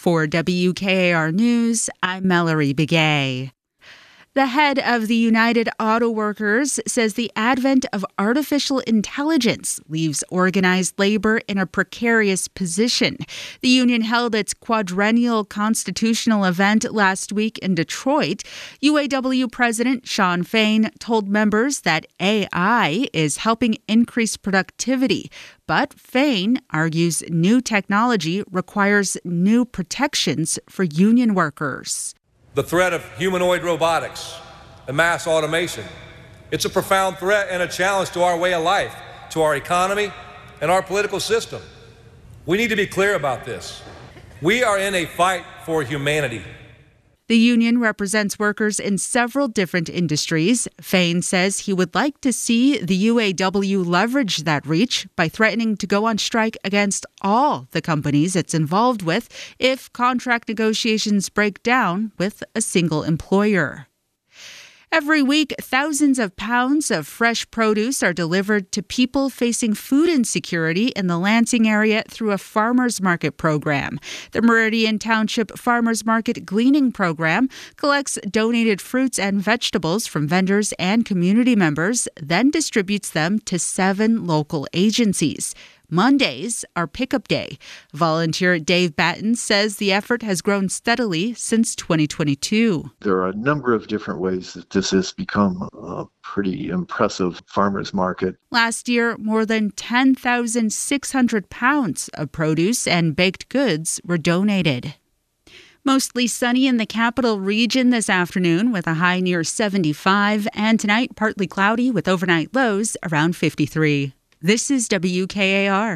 For WKAR News, I'm Mallory Begay. The head of the United Auto Workers says the advent of artificial intelligence leaves organized labor in a precarious position. The union held its quadrennial constitutional event last week in Detroit. UAW President Shawn Fain told members that AI is helping increase productivity. But Fain argues new technology requires new protections for union workers. The threat of humanoid robotics and mass automation, it's a profound threat and a challenge to our way of life, to our economy, and our political system. We need to be clear about this. We are in a fight for humanity. The union represents workers in several different industries. Fain says he would like to see the UAW leverage that reach by threatening to go on strike against all the companies it's involved with if contract negotiations break down with a single employer. Every week, thousands of pounds of fresh produce are delivered to people facing food insecurity in the Lansing area through a farmers market program. The Meridian Township Farmers Market Gleaning Program collects donated fruits and vegetables from vendors and community members, then distributes them to 7 local agencies. Mondays are pickup day. Volunteer Dave Batten says the effort has grown steadily since 2022. There are a number of different ways that this has become a pretty impressive farmers market. Last year, more than 10,600 pounds of produce and baked goods were donated. Mostly sunny in the capital region this afternoon with a high near 75, and tonight partly cloudy with overnight lows around 53. This is WKAR.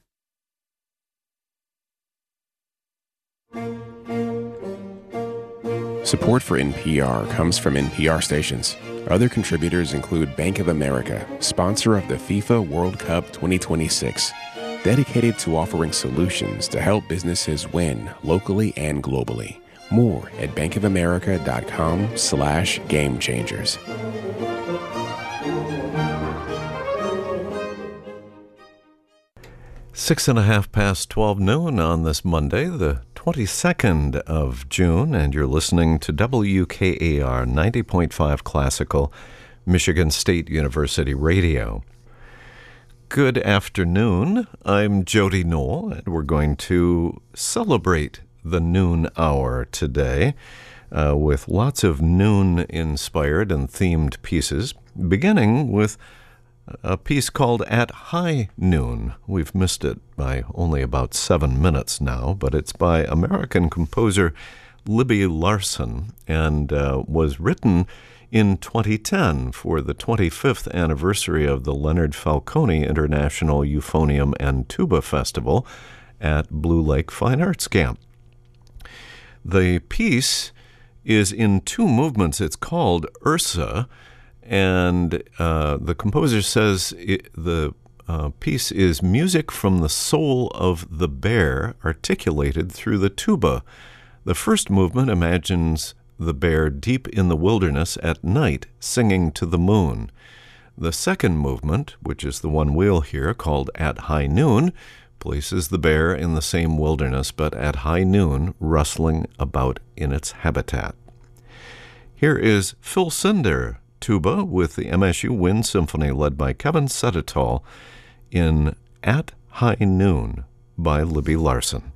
Support for NPR comes from NPR stations. Other contributors include Bank of America, sponsor of the FIFA World Cup 2026, dedicated to offering solutions to help businesses win locally and globally. More at bankofamerica.com/gamechangers. 12 noon on this Monday, the 22nd of June, and you're listening to WKAR 90.5 Classical, Michigan State University Radio. Good afternoon. I'm Jody Knoll, and we're going to celebrate the noon hour today with lots of noon-inspired and themed pieces, beginning with a piece called At High Noon. We've missed it by only about 7 minutes now, but it's by American composer Libby Larsen and was written in 2010 for the 25th anniversary of the Leonard Falcone International Euphonium and Tuba Festival at Blue Lake Fine Arts Camp. The piece is in 2 movements. It's called Ursa, and the composer says the piece is music from the soul of the bear articulated through the tuba. The first movement imagines the bear deep in the wilderness at night, singing to the moon. The second movement, which is the one we'll hear, called At High Noon, places the bear in the same wilderness, but at high noon, rustling about in its habitat. Here is Phil Cinder, tuba, with the MSU Wind Symphony led by Kevin Sedetol in At High Noon by Libby Larsen.